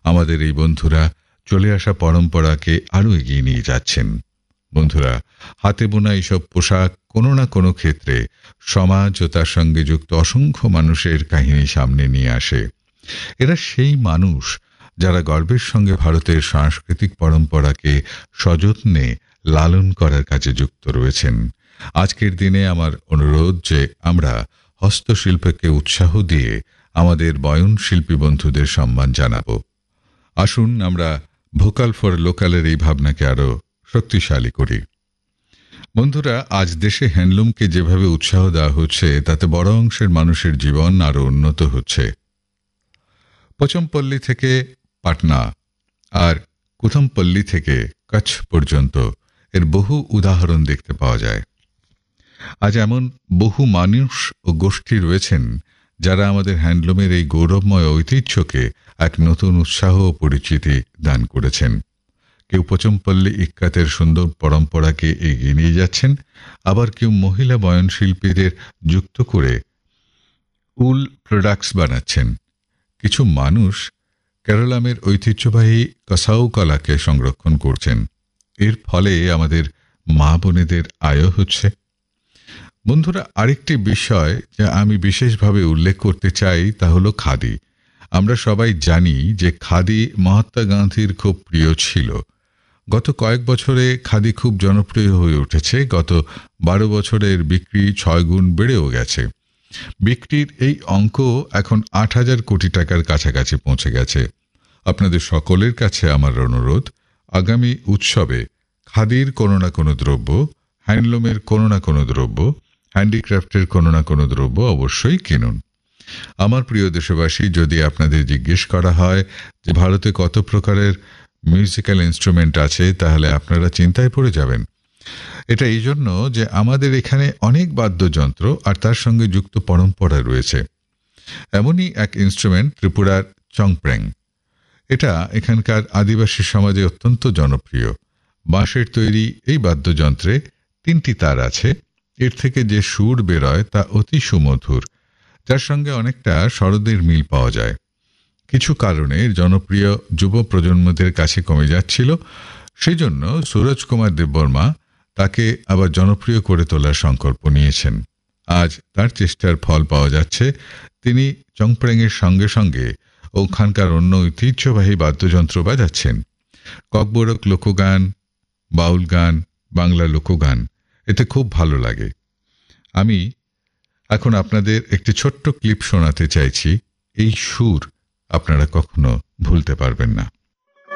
আমাদের এই বন্ধুরা চলে আসা পরম্পরাকে আরও এগিয়ে নিয়ে যাচ্ছেন। বন্ধুরা, হাতে বোনা এইসব পোশাক কোনো না কোনো ক্ষেত্রে সমাজ ও তার সঙ্গে যুক্ত অসংখ্য মানুষের কাহিনী সামনে নিয়ে আসে। এরা সেই মানুষ যারা গর্বের সঙ্গে ভারতের সাংস্কৃতিক পরম্পরাকে সযত্নে লালন করার কাজে যুক্ত রয়েছেন। আজকের দিনে আমার অনুরোধ যে আমরা হস্তশিল্পকে উৎসাহ দিয়ে আমাদের বয়নশিল্পী বন্ধুদের সম্মান জানাবো। আসুন আমরা ভোকাল ফর লোকালের এই ভাবনাকে আরও শক্তিশালী করি। বন্ধুরা, আজ দেশে হ্যান্ডলুমকে যেভাবে উৎসাহ দেওয়া হচ্ছে তাতে বড় অংশের মানুষের জীবন আরও উন্নত হচ্ছে। পচমপল্লী থেকে পাটনা আর কুথমপল্লী থেকে কচ্ছ পর্যন্ত এর বহু উদাহরণ দেখতে পাওয়া যায়। আজ এমন বহু মানুষ ও গোষ্ঠী রয়েছেন যারা আমাদের হ্যান্ডলুমের এই গৌরবময় ঐতিহ্যকে এক নতুন উৎসাহ ও পরিচিতি দান করেছেন। কেউ পচমপল্লী ইক্কাতের সুন্দর পরম্পরাকে এগিয়ে নিয়ে যাচ্ছেন, আবার কেউ মহিলা বয়নশিল্পীদের যুক্ত করে উল প্রোডাক্টস বানাচ্ছেন। কিছু মানুষ কেরালামের ঐতিহ্যবাহী কাসাউ কলাকে সংরক্ষণ করছেন। এর ফলে আমাদের মা বোনেদের আয়ও হচ্ছে। বন্ধুরা, আরেকটি বিষয় যা আমি বিশেষভাবে উল্লেখ করতে চাই তা হলো খাদি। আমরা সবাই জানি যে খাদি মহাত্মা গান্ধীর খুব প্রিয় ছিল। গত কয়েক বছরে খাদি খুব জনপ্রিয় হয়ে উঠেছে। গত 12 বছরের বিক্রি 6 গুণ বেড়েও গেছে। বিক্রির এই অঙ্ক এখন 8,000 কোটি টাকার কাছাকাছি পৌঁছে গেছে। আপনাদের সকলের কাছে আমার অনুরোধ, আগামী উৎসবে খাদির কোনো না কোনো দ্রব্য, হ্যান্ডলুমের কোনো না কোনো দ্রব্য, হ্যান্ডিক্রাফটের কোনো না কোনো দ্রব্য অবশ্যই কিনুন। আমার প্রিয় দেশবাসী, যদি আপনাদের জিজ্ঞেস করা হয় যে ভারতে কত প্রকারের মিউজিক্যাল ইনস্ট্রুমেন্ট আছে, তাহলে আপনারা চিন্তায় পড়ে যাবেন। এটা এই জন্য যে আমাদের এখানে অনেক বাদ্যযন্ত্র আর তার সঙ্গে যুক্ত পরম্পরা রয়েছে। এমনই এক ইনস্ট্রুমেন্ট ত্রিপুরার চংপ্রেং। এটা এখানকার আদিবাসী সমাজে অত্যন্ত জনপ্রিয়। বাঁশের তৈরি এই বাদ্যযন্ত্রে 3টি তার আছে। এর থেকে যে সুর বেরোয় তা অতি সুমধুর, যার সঙ্গে অনেকটা সরোদের মিল পাওয়া যায়। কিছু কারণে জনপ্রিয় যুব প্রজন্মদের কাছে কমে যাচ্ছিল, সেই জন্য সুরজ কুমার দেববর্মা তাকে আবার জনপ্রিয় করে তোলার সংকল্প নিয়েছেন। আজ তার চেষ্টার ফল পাওয়া যাচ্ছে। তিনি চংপ্রেংয়ের সঙ্গে সঙ্গে ওখানকার অন্য ঐতিহ্যবাহী বাদ্যযন্ত্র বাজাচ্ছেন। ককবরক লোকগান, বাউল গান, বাংলা লোকগান, এতে খুব ভালো লাগে। আমি এখন আপনাদের একটি ছোট্ট ক্লিপ শোনাতে চাইছি। এই সুর আপনারা কখনো ভুলতে পারবেন না।